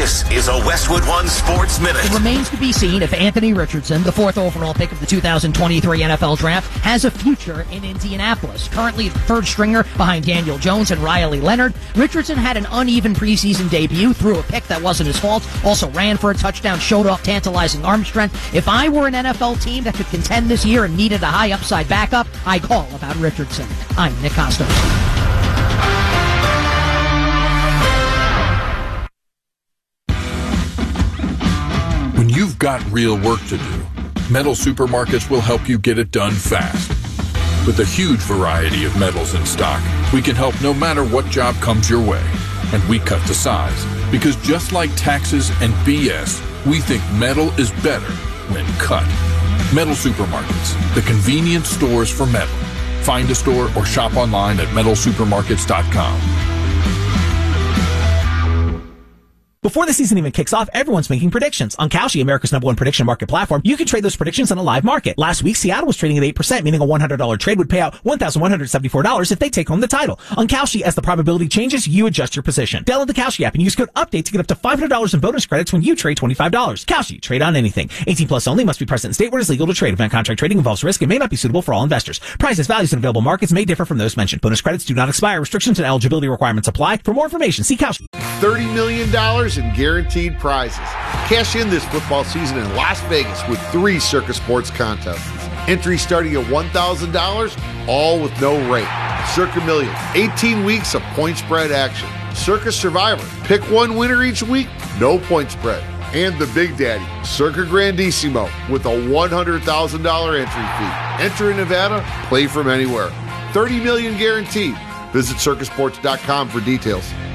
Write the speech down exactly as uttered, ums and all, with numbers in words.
This is a Westwood One Sports Minute. It remains to be seen if Anthony Richardson, the fourth overall pick of the two thousand twenty-three N F L Draft, has a future in Indianapolis. Currently the third stringer behind Daniel Jones and Riley Leonard, Richardson had an uneven preseason debut, threw a pick that wasn't his fault, also ran for a touchdown, showed off tantalizing arm strength. If I were an N F L team that could contend this year and needed a high upside backup, I'd call about Richardson. I'm Nick Costos. When you've got real work to do, Metal Supermarkets will help you get it done fast. With a huge variety of metals in stock, we can help no matter what job comes your way. And we cut the size, because just like taxes and B S, we think metal is better when cut. Metal Supermarkets, the convenience stores for metal. Find a store or shop online at metal supermarkets dot com. Before the season even kicks off, everyone's making predictions. On Kalshi, America's number one prediction market platform, you can trade those predictions on a live market. Last week, Seattle was trading at eight percent, meaning a one hundred dollars trade would pay out one thousand one hundred seventy-four dollars if they take home the title. On Kalshi, as the probability changes, you adjust your position. Download the Kalshi app and use code UPDATE to get up to five hundred dollars in bonus credits when you trade twenty-five dollars. Kalshi, trade on anything. eighteen plus only, must be present in state where it is legal to trade. Event contract trading involves risk and may not be suitable for all investors. Prices, values, and available markets may differ from those mentioned. Bonus credits do not expire. Restrictions and eligibility requirements apply. For more information, see Kalshi. thirty million dollars in guaranteed prizes. Cash in this football season in Las Vegas with three Circus Sports contests. Entry starting at one thousand dollars, all with no rate. Circa Million, eighteen weeks of point spread action. Circus Survivor, pick one winner each week, no point spread. And the Big Daddy, Circa Grandissimo, with a one hundred thousand dollars entry fee. Enter in Nevada, play from anywhere. thirty million dollars guaranteed. Visit circus sports dot com for details.